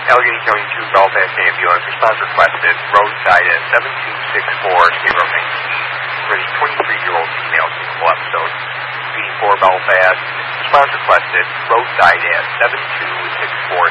Allegheny County 2 Belfast Ambulance, response requested, roadside at 7264 State Road 19 for the 23-year-old female syncopal episode. Speeding for Belfast, response requested, roadside at 7264